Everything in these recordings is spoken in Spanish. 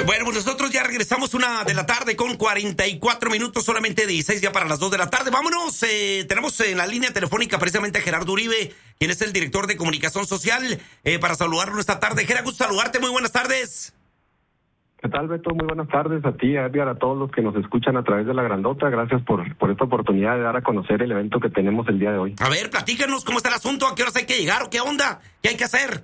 Bueno, pues nosotros ya regresamos 1:00 con 44 minutos, solamente 16 ya para las 2:00. Vámonos, tenemos en la línea telefónica precisamente a Gerardo Uribe, quien es el director de comunicación social, para saludarlo esta tarde. Gerardo, gusto saludarte, muy buenas tardes. ¿Qué tal, Beto? Muy buenas tardes a ti, a Edgar, a todos los que nos escuchan a través de La Grandota. Gracias por esta oportunidad de dar a conocer el evento que tenemos el día de hoy. A ver, platícanos cómo está el asunto, a qué horas hay que llegar o qué onda, qué hay que hacer.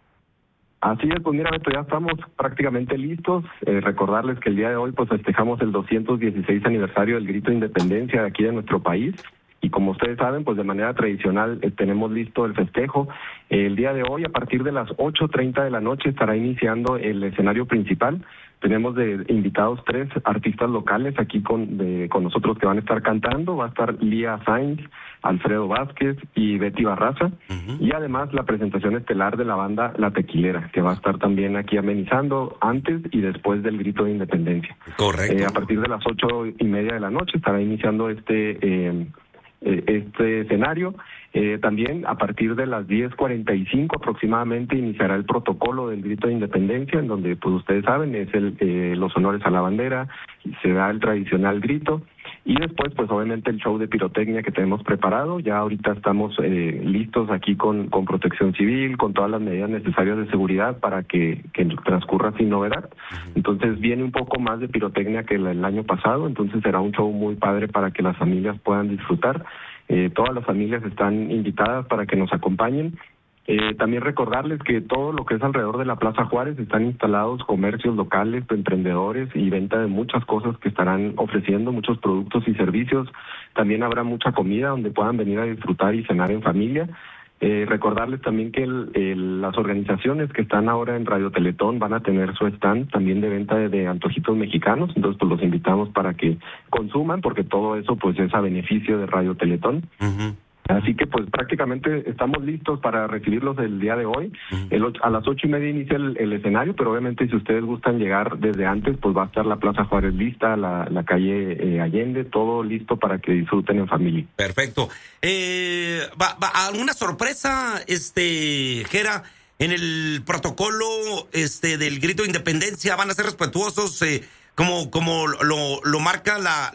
Así es, pues mira, Beto, ya estamos prácticamente listos. Recordarles que el día de hoy pues festejamos el 216 aniversario del Grito de Independencia de aquí de nuestro país. Y como ustedes saben, pues de manera tradicional tenemos listo el festejo. El día de hoy, a partir de las 8:30 de la noche, estará iniciando el escenario principal. Tenemos de invitados 3 artistas locales aquí con nosotros que van a estar cantando. Va a estar Lía Sainz, Alfredo Vázquez y Betty Barraza. Y además la presentación estelar de la banda La Tequilera, que va a estar también aquí amenizando antes y después del Grito de Independencia. Correcto. A partir de las 8:30 de la noche estará iniciando este escenario. También a partir de las 10:45 aproximadamente iniciará el protocolo del Grito de Independencia, en donde pues ustedes saben es los honores a la bandera, se da el tradicional grito y después pues obviamente el show de pirotecnia que tenemos preparado. Ya ahorita estamos listos aquí con protección civil, con todas las medidas necesarias de seguridad para que transcurra sin novedad. Entonces viene un poco más de pirotecnia que el año pasado, entonces será un show muy padre para que las familias puedan disfrutar. Todas las familias están invitadas para que nos acompañen. También recordarles que todo lo que es alrededor de la Plaza Juárez están instalados comercios locales, emprendedores y venta de muchas cosas que estarán ofreciendo, muchos productos y servicios. También habrá mucha comida donde puedan venir a disfrutar y cenar en familia. Recordarles también que las organizaciones que están ahora en Radio Teletón van a tener su stand también de venta de antojitos mexicanos, entonces pues los invitamos para que consuman, porque todo eso pues es a beneficio de Radio Teletón. Así que pues prácticamente estamos listos para recibirlos el día de hoy. A las 8:30 inicia el escenario, pero obviamente si ustedes gustan llegar desde antes, pues va a estar la Plaza Juárez lista, la calle Allende, todo listo para que disfruten en familia. Perfecto. ¿Alguna sorpresa, Gera, en el protocolo del Grito de Independencia? ¿Van a ser respetuosos como lo marca la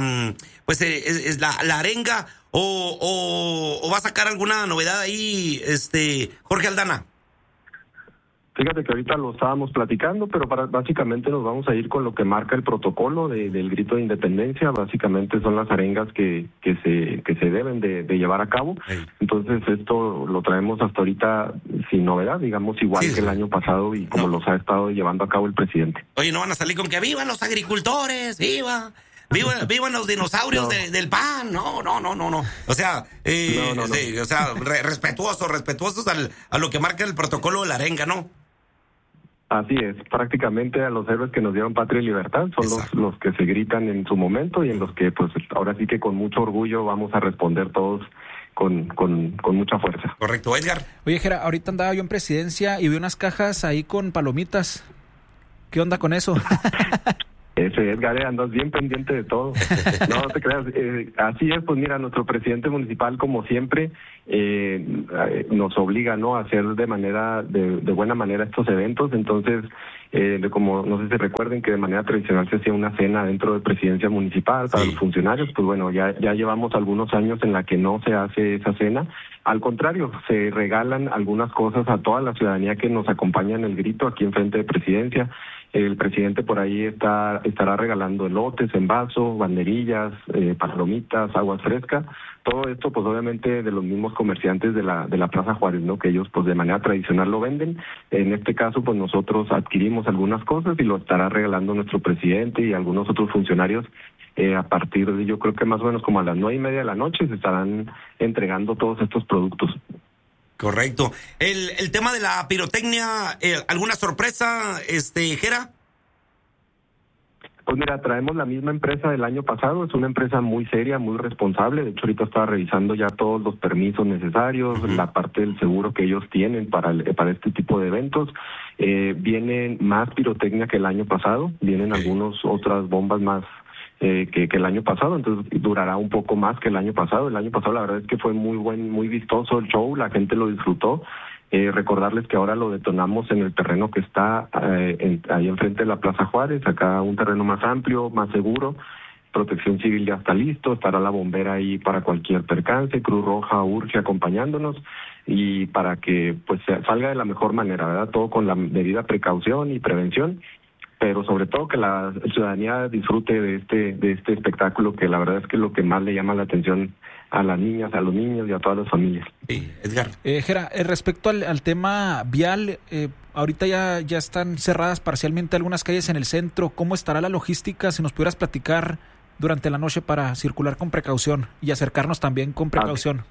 arenga? ¿O va a sacar alguna novedad ahí, Jorge Aldana? Fíjate que ahorita lo estábamos platicando, pero básicamente nos vamos a ir con lo que marca el protocolo del Grito de Independencia. Básicamente son las arengas que se deben de llevar a cabo. Entonces esto lo traemos hasta ahorita sin novedad, digamos igual que el año pasado y como los ha estado llevando a cabo el presidente. Oye, no van a salir con que ¡vivan los agricultores! ¡Vivan los dinosaurios del pan! No. O sea, no. O sea, respetuosos a lo que marca el protocolo de la arenga, ¿no? Así es, prácticamente a los héroes que nos dieron patria y libertad son los que se gritan en su momento y en los que pues ahora sí que con mucho orgullo vamos a responder todos con mucha fuerza. Correcto, Edgar. Oye, Gera, ahorita andaba yo en presidencia y vi unas cajas ahí con palomitas. ¿Qué onda con eso? Ese Edgar, andas bien pendiente de todo. No te creas. Así es, pues mira, nuestro presidente municipal, como siempre, nos obliga, ¿no?, a hacer de buena manera estos eventos. Entonces, como no sé si recuerden que de manera tradicional se hacía una cena dentro de presidencia municipal para los funcionarios, pues bueno, ya llevamos algunos años en la que no se hace esa cena. Al contrario, se regalan algunas cosas a toda la ciudadanía que nos acompaña en el grito aquí enfrente de presidencia. El presidente por ahí estará regalando elotes en vaso, banderillas, palomitas, aguas frescas. Todo esto, pues obviamente de los mismos comerciantes de la Plaza Juárez, ¿no? Que ellos, pues de manera tradicional lo venden. En este caso, pues nosotros adquirimos algunas cosas y lo estará regalando nuestro presidente y algunos otros funcionarios. A partir de, yo creo que más o menos como a las 9:30 de la noche se estarán entregando todos estos productos. Correcto. El tema de la pirotecnia, ¿alguna sorpresa, Gera? Pues mira, traemos la misma empresa del año pasado, es una empresa muy seria, muy responsable. De hecho, ahorita estaba revisando ya todos los permisos necesarios, la parte del seguro que ellos tienen para este tipo de eventos. Vienen más pirotecnia que el año pasado, vienen otras bombas más que el año pasado, entonces durará un poco más que el año pasado. El año pasado la verdad es que fue muy vistoso el show, la gente lo disfrutó. Recordarles que ahora lo detonamos en el terreno que está ahí enfrente de la Plaza Juárez, acá un terreno más amplio, más seguro. Protección Civil ya está listo, estará la bombera ahí para cualquier percance, Cruz Roja urge acompañándonos y para que pues salga de la mejor manera, ¿verdad? Todo con la debida precaución y prevención, pero sobre todo que la ciudadanía disfrute de este espectáculo, que la verdad es que es lo que más le llama la atención a las niñas, a los niños y a todas las familias. Sí, Edgar. Gera, respecto al tema vial, ahorita ya están cerradas parcialmente algunas calles en el centro. ¿Cómo estará la logística? Si nos pudieras platicar durante la noche para circular con precaución y acercarnos también con precaución.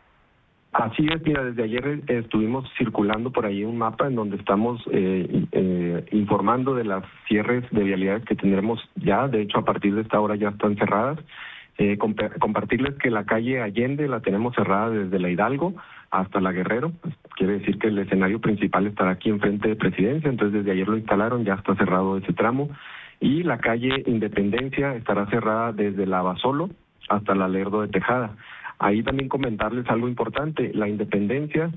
Así es, mira, desde ayer estuvimos circulando por ahí un mapa en donde estamos informando de las cierres de vialidades que tendremos ya. De hecho, a partir de esta hora ya están cerradas. Compartirles que la calle Allende la tenemos cerrada desde la Hidalgo hasta la Guerrero. Pues, quiere decir que el escenario principal estará aquí enfrente de Presidencia, entonces desde ayer lo instalaron, ya está cerrado ese tramo. Y la calle Independencia estará cerrada desde la Abasolo hasta la Lerdo de Tejada. Ahí también comentarles algo importante, la Independencia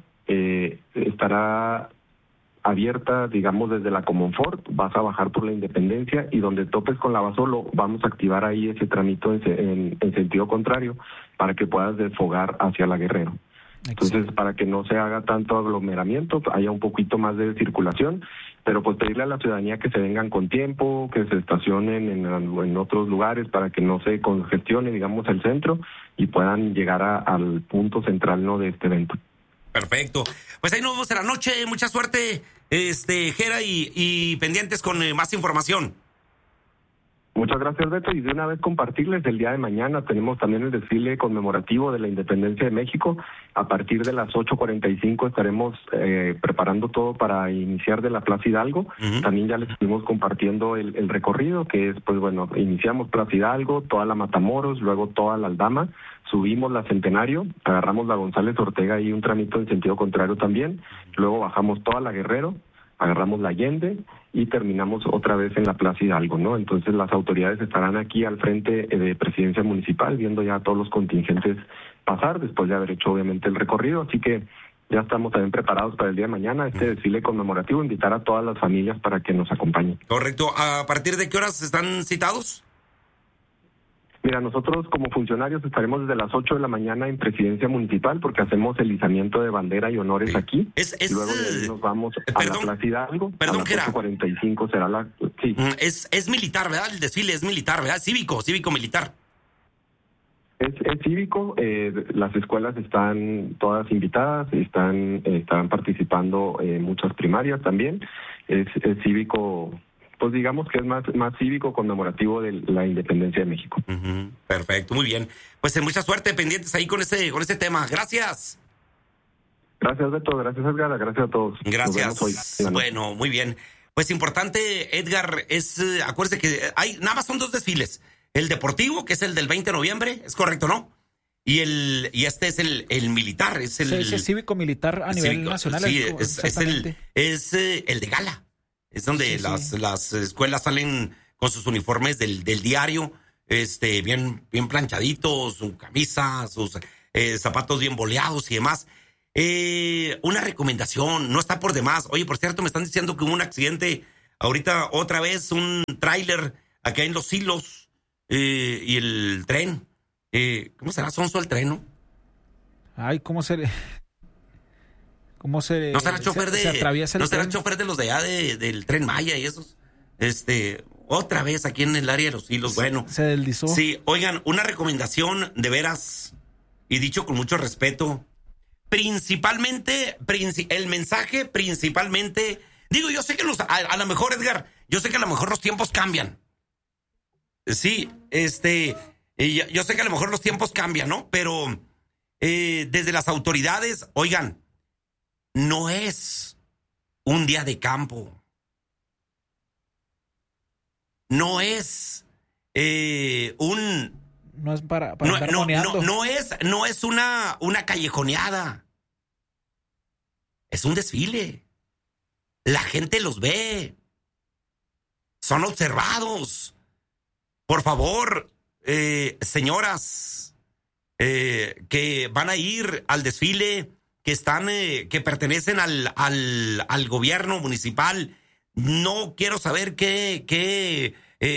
estará abierta, digamos, desde la Comonfort, vas a bajar por la Independencia y donde topes con la Abasolo vamos a activar ahí ese tramito en sentido contrario para que puedas desfogar hacia la Guerrero. Entonces, para que no se haga tanto aglomeramiento, haya un poquito más de circulación, pero pues pedirle a la ciudadanía que se vengan con tiempo, que se estacionen en otros lugares para que no se congestione, digamos, el centro y puedan llegar al punto central, ¿no?, de este evento. Perfecto. Pues ahí nos vemos en la noche. Mucha suerte, Gera, y pendientes con más información. Muchas gracias, Beto. Y de una vez compartirles, el día de mañana tenemos también el desfile conmemorativo de la Independencia de México. A partir de las 8:45 estaremos preparando todo para iniciar de la Plaza Hidalgo. Uh-huh. También ya les estuvimos compartiendo el recorrido, que es, pues bueno, iniciamos Plaza Hidalgo, toda la Matamoros, luego toda la Aldama, subimos la Centenario, agarramos la González Ortega y un tramito en sentido contrario también, luego bajamos toda la Guerrero, agarramos la Allende y terminamos otra vez en la Plaza Hidalgo, ¿no? Entonces las autoridades estarán aquí al frente de Presidencia Municipal viendo ya a todos los contingentes pasar después de haber hecho obviamente el recorrido, así que ya estamos también preparados para el día de mañana, desfile conmemorativo, invitar a todas las familias para que nos acompañen. Correcto. ¿A partir de qué horas están citados? Mira, nosotros como funcionarios estaremos desde las 8 de la mañana en Presidencia Municipal porque hacemos el izamiento de bandera y honores aquí. Luego de ahí nos vamos a la Plaza Hidalgo. Perdón, a las 8:45 será la... Sí. Es militar, ¿verdad? El desfile es militar, ¿verdad? Cívico-militar. Es cívico, las escuelas están todas invitadas, están participando muchas primarias también. Es cívico... Pues digamos que es más cívico conmemorativo de la Independencia de México. Uh-huh. Perfecto, muy bien. Pues mucha suerte, pendientes ahí con ese tema. Gracias. Gracias, Beto. Gracias, Edgar. Gracias a todos. Gracias. Bueno, muy bien. Pues importante, Edgar, acuérdese que nada más son 2 desfiles. El deportivo, que es el del 20 de noviembre, es correcto, ¿no? Y este es el militar. Es el cívico-militar a nivel nacional. Sí, es el de gala. Es donde las escuelas salen con sus uniformes del diario, bien planchaditos, su camisa, sus zapatos bien boleados y demás. Una recomendación, no está por demás. Oye, por cierto, me están diciendo que hubo un accidente ahorita otra vez, un tráiler acá en Los Silos y el tren. ¿Cómo será sonso el tren, no? Ay, ¿cómo se ¿No será chofer chofer de los de allá del Tren Maya y esos? Otra vez aquí en el área de Los Silos, bueno. Se deslizó. Sí, oigan, una recomendación de veras, y dicho con mucho respeto, principalmente, el mensaje principalmente, digo, yo sé que a lo mejor, Edgar, yo sé que a lo mejor los tiempos cambian. Sí, yo sé que a lo mejor los tiempos cambian, ¿no? Pero desde las autoridades, oigan, no es un día de campo. No es no es para andar moneando. No es una callejoneada. Es un desfile. La gente los ve. Son observados. Por favor, señoras que van a ir al desfile, que están, que pertenecen al gobierno municipal. No quiero saber qué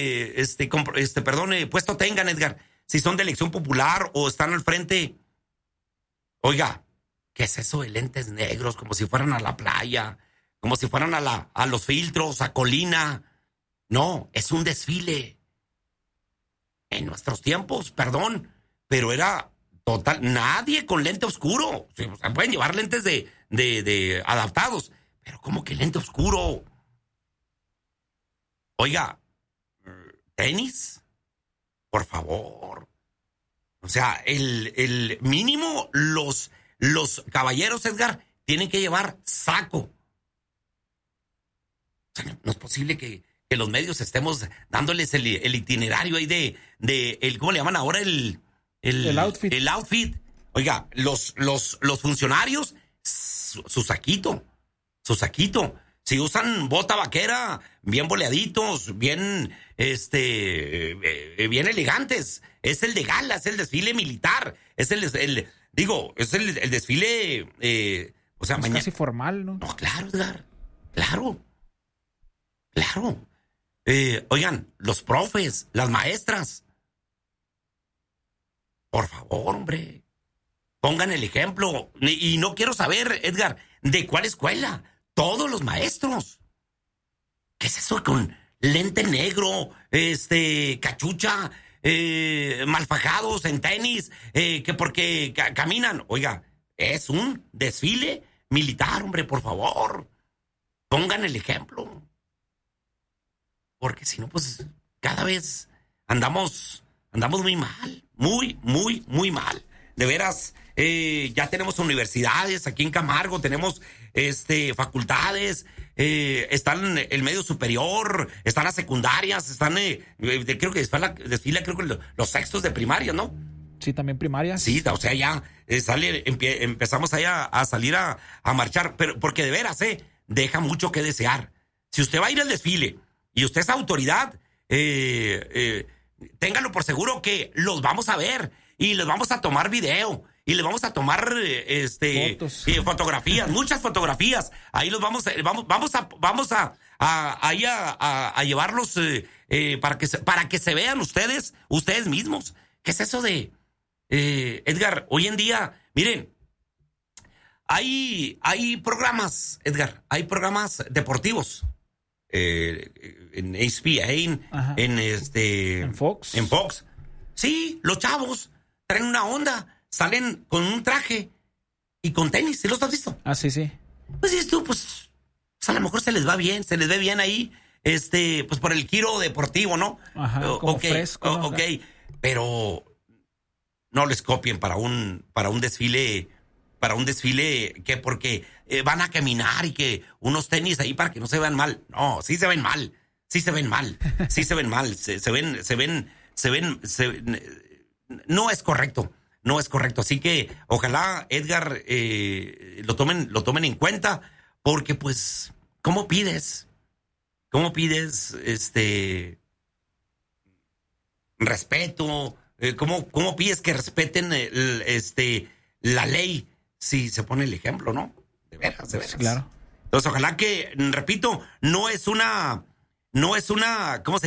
puesto tengan, Edgar. Si son de elección popular o están al frente. Oiga, ¿qué es eso de lentes negros? Como si fueran a la playa, como si fueran a los filtros, a Colina. No, es un desfile. En nuestros tiempos, perdón, pero era total, nadie con lente oscuro. O sea, pueden llevar lentes de adaptados, pero ¿cómo que lente oscuro? Oiga, tenis, por favor. O sea, el mínimo, los caballeros, Edgar, tienen que llevar saco. O sea, no es posible que los medios estemos dándoles el itinerario ahí de ¿cómo le llaman ahora? El outfit. El outfit. Oiga, los funcionarios, su saquito. Si usan bota vaquera, bien boleaditos, bien elegantes. Es el de gala, es el desfile militar. Es el desfile, o sea, mañana. Casi formal, ¿no? No, claro, Edgar. Claro. Oigan, los profes, las maestras. Por favor, hombre. Pongan el ejemplo. Y no quiero saber, Edgar, de cuál escuela. Todos los maestros. ¿Qué es eso con lente negro, cachucha, mal fajados en tenis, que porque caminan? Oiga, es un desfile militar, hombre, por favor. Pongan el ejemplo. Porque si no, pues cada vez andamos muy mal, muy mal. De veras, ya tenemos universidades aquí en Camargo, tenemos facultades, están el medio superior, están las secundarias, están, creo que desfila creo que los sextos de primaria, ¿no? Sí, también primaria. Sí, o sea, ya empezamos allá a salir a marchar, pero porque de veras, deja mucho que desear. Si usted va a ir al desfile y usted es autoridad, téngalo por seguro que los vamos a ver y les vamos a tomar video y les vamos a tomar fotografías, muchas fotografías. Ahí los vamos a llevarlos para que se vean ustedes mismos. ¿Qué es eso de Edgar? Hoy en día, miren, hay programas, Edgar, hay programas deportivos. En ESPN, en Fox. En Fox. Sí, los chavos traen una onda, salen con un traje y con tenis. ¿Sí los has visto? Ah, sí. Pues dices tú, pues a lo mejor se les ve bien ahí, pues por el giro deportivo, ¿no? Ajá, como fresco. Ok, pero no les copien para un desfile que porque van a caminar y que unos tenis ahí para que no se vean mal. No, sí se ven mal. No es correcto. Así que ojalá, Edgar, lo tomen en cuenta, porque pues, ¿cómo pides respeto? ¿Cómo pides que respeten la ley si se pone el ejemplo, no? De veras. Claro. Entonces, ojalá que, repito, no es una, ¿cómo se